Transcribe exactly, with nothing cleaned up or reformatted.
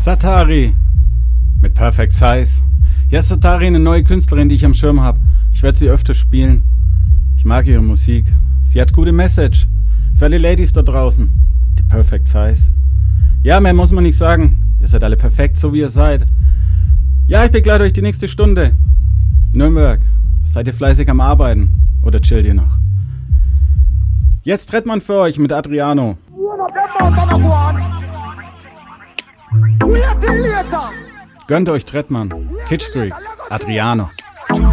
Satari mit Perfect Size. Ja, Satari, eine neue Künstlerin, die ich am Schirm habe. Ich werde sie öfter spielen. Ich mag ihre Musik. Sie hat gute Message. Für alle Ladies da draußen. Die Perfect Size. Ja, mehr muss man nicht sagen. Ihr seid alle perfekt, so wie ihr seid. Ja, ich begleite euch die nächste Stunde. Nürnberg. Seid ihr fleißig am Arbeiten? Oder chillt ihr noch? Jetzt Trettmann für euch mit Adriano. Gönnt euch Trettmann. Kitschkrieg. Adriano.